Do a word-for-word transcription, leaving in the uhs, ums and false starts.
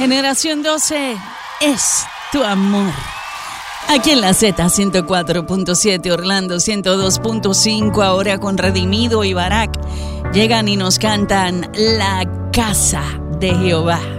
Generación doce es tu amor. Aquí en la Z ciento cuatro punto siete, Orlando ciento dos punto cinco, ahora con Redimido y Barak. Llegan y nos cantan La Casa de Jehová.